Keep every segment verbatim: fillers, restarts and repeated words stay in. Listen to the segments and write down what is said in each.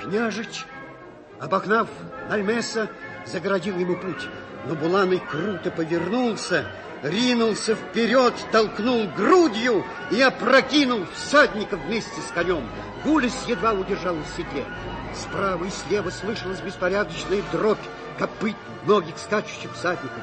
Княжич, обогнав Нальмеса, загородил ему путь, но Буланый круто повернулся, ринулся вперед, толкнул грудью и опрокинул всадника вместе с конем. Гулес едва удержал в седле. Справа и слева слышалась беспорядочная дробь копыт многих скачущих всадников.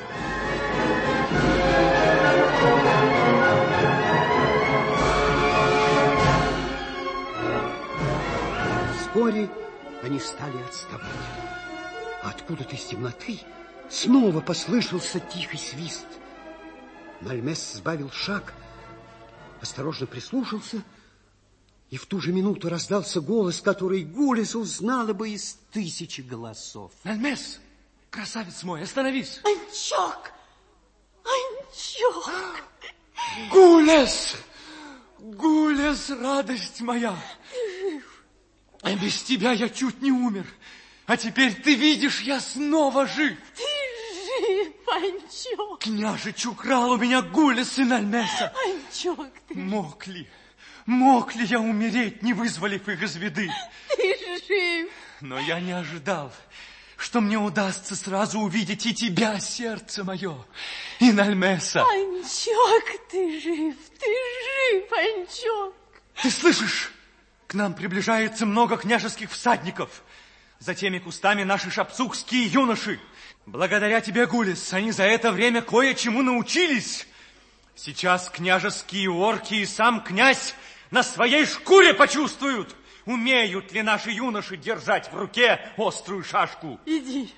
Вскоре они стали отставать. Откуда-то из темноты снова послышался тихий свист. Нальмес сбавил шаг, осторожно прислушался, и в ту же минуту раздался голос, который Гулес узнала бы из тысячи голосов. Нальмес, красавец мой, остановись! Анчок! Анчок! Гулес! Гулес, радость моя! Ты жив! А без тебя я чуть не умер. А теперь ты видишь, я снова жив. Ты жив, Анчок! Княжич украл у меня Гулес и Нальмеса. Анчок, ты... Мог ли, мог ли я умереть, не вызволив их из беды? Ты жив! Но я не ожидал, что мне удастся сразу увидеть и тебя, сердце мое, и Нальмеса. Анчок, ты жив, ты жив, Анчок! Ты слышишь? К нам приближается много княжеских всадников. За теми кустами наши шапсукские юноши. Благодаря тебе, Гулес, они за это время кое-чему научились. Сейчас княжеские орки и сам князь на своей шкуре почувствуют, умеют ли наши юноши держать в руке острую шашку. Иди,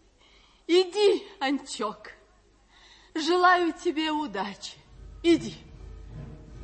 иди, Анчок. Желаю тебе удачи. Иди.